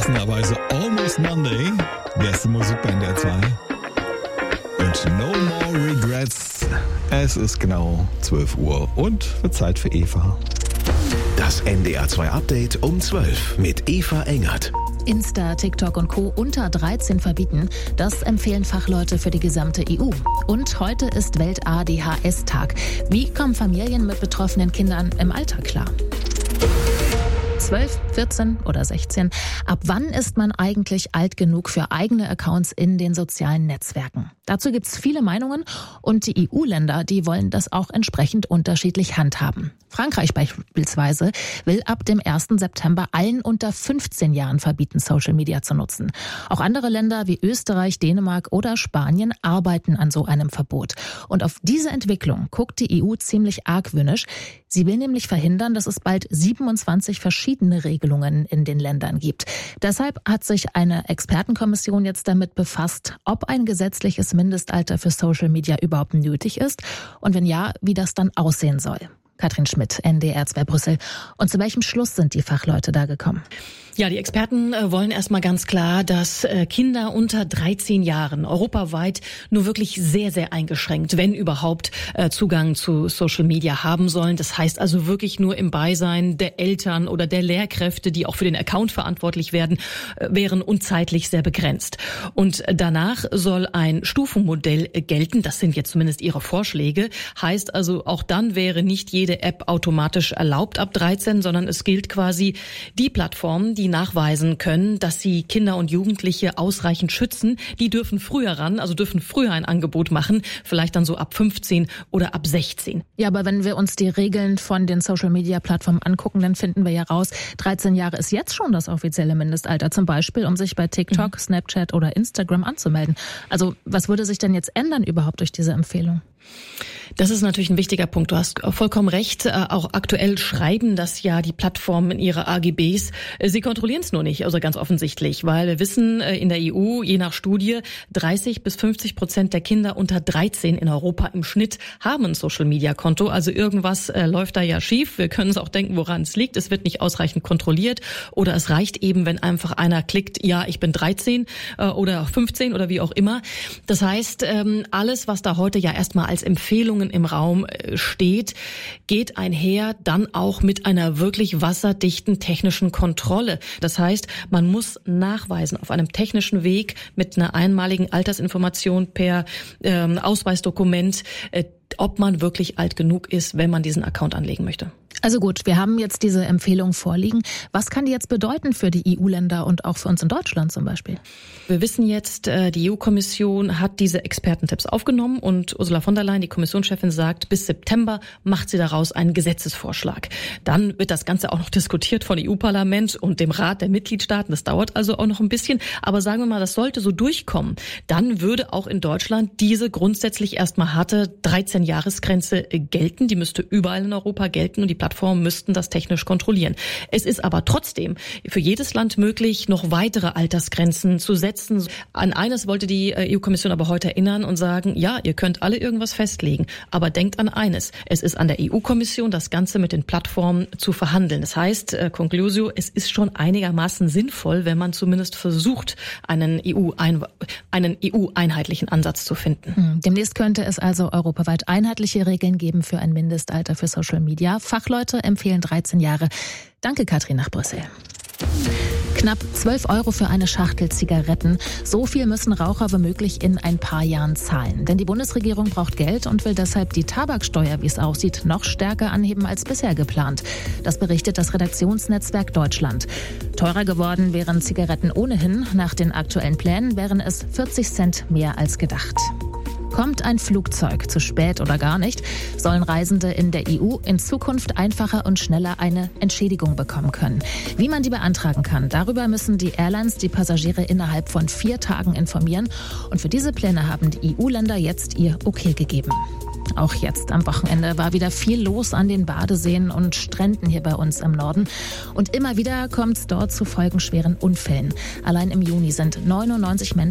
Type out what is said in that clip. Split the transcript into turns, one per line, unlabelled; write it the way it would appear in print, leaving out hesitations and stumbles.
Passenderweise Almost Monday. Beste Musik bei NDR 2. Und No More Regrets. Es ist genau 12 Uhr und wird Zeit für Eva.
Das NDR 2 Update um 12 mit Eva Engert.
Insta, TikTok und Co. unter 13 verbieten, das empfehlen Fachleute für die gesamte EU. Und heute ist Welt-ADHS-Tag. Wie kommen Familien mit betroffenen Kindern im Alltag klar? 12, 14 oder 16. Ab wann ist man eigentlich alt genug für eigene Accounts in den sozialen Netzwerken? Dazu gibt's viele Meinungen und die EU-Länder, die wollen das auch entsprechend unterschiedlich handhaben. Frankreich beispielsweise will ab dem 1. September allen unter 15 Jahren verbieten, Social Media zu nutzen. Auch andere Länder wie Österreich, Dänemark oder Spanien arbeiten an so einem Verbot. Und auf diese Entwicklung guckt die EU ziemlich argwöhnisch. Sie will nämlich verhindern, dass es bald 27 verschiedene Regelungen in den Ländern gibt. Deshalb hat sich eine Expertenkommission jetzt damit befasst, ob ein gesetzliches Mindestalter für Social Media überhaupt nötig ist und wenn ja, wie das dann aussehen soll. Katrin Schmidt, NDR 2 Brüssel. Und zu welchem Schluss sind die Fachleute da gekommen?
Ja, die Experten wollen erstmal ganz klar, dass Kinder unter 13 Jahren europaweit nur wirklich sehr, sehr eingeschränkt, wenn überhaupt, Zugang zu Social Media haben sollen. Das heißt also wirklich nur im Beisein der Eltern oder der Lehrkräfte, die auch für den Account verantwortlich wären und zeitlich sehr begrenzt. Und danach soll ein Stufenmodell gelten. Das sind jetzt zumindest ihre Vorschläge. Heißt also, auch dann wäre nicht jede App automatisch erlaubt ab 13, sondern es gilt quasi die Plattformen, die nachweisen können, dass sie Kinder und Jugendliche ausreichend schützen. Die dürfen früher ran, also dürfen früher ein Angebot machen, vielleicht dann so ab 15 oder ab 16.
Ja, aber wenn wir uns die Regeln von den Social-Media-Plattformen angucken, dann finden wir ja raus, 13 Jahre ist jetzt schon das offizielle Mindestalter, zum Beispiel, um sich bei TikTok, Snapchat oder Instagram anzumelden. Also was würde sich denn jetzt ändern überhaupt durch diese Empfehlung?
Das ist natürlich ein wichtiger Punkt. Du hast vollkommen recht. Auch aktuell schreiben das ja die Plattformen in ihre AGBs. Sie kontrollieren es nur nicht, also ganz offensichtlich, weil wir wissen, in der EU, je nach Studie, 30-50% der Kinder unter 13 in Europa im Schnitt haben ein Social-Media-Konto. Also irgendwas läuft da ja schief. Wir können uns auch denken, woran es liegt. Es wird nicht ausreichend kontrolliert oder es reicht eben, wenn einfach einer klickt, ja, ich bin 13 oder 15 oder wie auch immer. Das heißt, alles, was da heute ja erstmal als Empfehlungen im Raum steht, geht einher dann auch mit einer wirklich wasserdichten technischen Kontrolle. Das heißt, man muss nachweisen auf einem technischen Weg mit einer einmaligen Altersinformation per Ausweisdokument, ob man wirklich alt genug ist, wenn man diesen Account anlegen möchte.
Also gut, wir haben jetzt diese Empfehlung vorliegen. Was kann die jetzt bedeuten für die EU-Länder und auch für uns in Deutschland zum Beispiel?
Wir wissen jetzt, die EU-Kommission hat diese Expertentipps aufgenommen und Ursula von der Leyen, die Kommissionschefin, sagt, bis September macht sie daraus einen Gesetzesvorschlag. Dann wird das Ganze auch noch diskutiert von EU-Parlament und dem Rat der Mitgliedstaaten. Das dauert also auch noch ein bisschen. Aber sagen wir mal, das sollte so durchkommen. Dann würde auch in Deutschland diese grundsätzlich erstmal harte 13-Jahres-Grenze gelten. Die müsste überall in Europa gelten und die Plattformen müssten das technisch kontrollieren. Es ist aber trotzdem für jedes Land möglich, noch weitere Altersgrenzen zu setzen. An eines wollte die EU-Kommission aber heute erinnern und sagen, ja, ihr könnt alle irgendwas festlegen, aber denkt an eines. Es ist an der EU-Kommission, das Ganze mit den Plattformen zu verhandeln. Das heißt, Conclusio, es ist schon einigermaßen sinnvoll, wenn man zumindest versucht, einen EU-einheitlichen Ansatz zu finden.
Demnächst könnte es also europaweit einheitliche Regeln geben für ein Mindestalter für Social Media. Fachleute empfehlen 13 Jahre. Danke, Katrin, nach Brüssel. Knapp 12 € für eine Schachtel Zigaretten. So viel müssen Raucher womöglich in ein paar Jahren zahlen. Denn die Bundesregierung braucht Geld und will deshalb die Tabaksteuer, wie es aussieht, noch stärker anheben als bisher geplant. Das berichtet das Redaktionsnetzwerk Deutschland. Teurer geworden wären Zigaretten ohnehin. Nach den aktuellen Plänen wären es 40 Cent mehr als gedacht. Kommt ein Flugzeug zu spät oder gar nicht, sollen Reisende in der EU in Zukunft einfacher und schneller eine Entschädigung bekommen können. Wie man die beantragen kann, darüber müssen die Airlines die Passagiere innerhalb von 4 Tagen informieren. Und für diese Pläne haben die EU-Länder jetzt ihr Okay gegeben. Auch jetzt am Wochenende war wieder viel los an den Badeseen und Stränden hier bei uns im Norden. Und immer wieder kommt es dort zu folgenschweren Unfällen. Allein im Juni sind 99 Menschen